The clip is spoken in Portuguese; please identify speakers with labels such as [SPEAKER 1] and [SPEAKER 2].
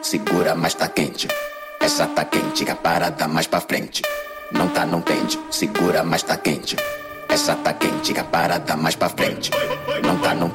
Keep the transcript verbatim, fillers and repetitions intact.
[SPEAKER 1] segura, mas tá quente. Essa tá quente, que a parada mais pra frente. Não tá, não pende, segura, mas tá quente. Essa tá quente, que a parada mais pra frente. Não tá, não